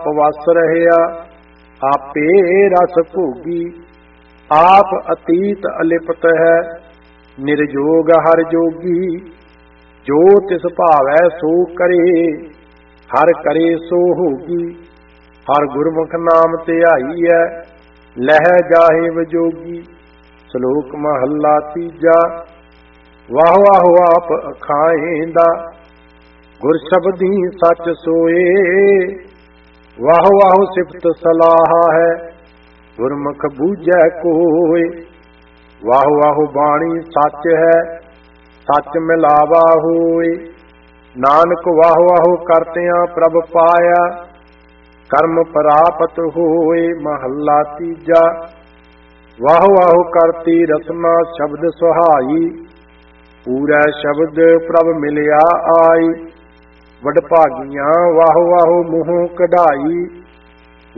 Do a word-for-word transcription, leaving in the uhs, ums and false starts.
ਵਸ ਰਹਿਆ, ਆਪੇ ਰਸ ਭੋਗੀ। ਆਪ ਅਤੀਤ ਅਲਿਪਤ ਹੈ, ਨਿਰਜੋਗ ਹਰ ਜੋਗੀ। ਜੋ ਤਿਸ ਭਾਵੈ ਸੋ ਕਰੇ, ਹਰ ਕਰੇ ਸੋ ਹੋਗੀ। ਹਰ ਗੁਰਮੁਖ ਨਾਮ ਧਿਆਈਐ, ਲਹਿ ਜਾਹੇ ਵਿਜੋਗੀ। ਸ਼ਲੋਕ ਮਹੱਲਾ ਤੀਜਾ। ਵਾਹ ਵਾਹ ਆਪ ਅਖਾਏਂਦਾ, ਗੁਰ ਸ਼ਬਦੀ ਸੱਚ ਸੋਏ। ਵਾਹ ਵਾਹ ਸਿਫਤ ਸਲਾਹ ਹੈ, ਗੁਰਮੁਖ ਬੂਝੈ ਕੋਇ। ਵਾਹ ਵਾਹ ਬਾਣੀ ਸੱਚ ਹੈ, ਸੱਚ ਮਿਲਾਵਾ ਹੋਏ। ਨਾਨਕ ਵਾਹ ਵਾਹ ਕਰਤਿਆਂ ਪ੍ਰਭ ਪਾਇਆ, ਕਰਮ ਪ੍ਰਾਪਤ ਹੋਏ। ਮਹੱਲਾ ਤੀਜਾ। ਵਾਹ ਵਾਹ ਕਰਤੀ ਰਸਨਾ ਸ਼ਬਦ ਸੁਹਾਈ, ਪੂਰਾ ਸ਼ਬਦ ਪ੍ਰਭ ਮਿਲਿਆ ਆਈ। ਵਡਭਾਗੀਆਂ ਵਾਹ ਵਾਹ ਮੂੰਹੋਂ ਕਢਾਈ,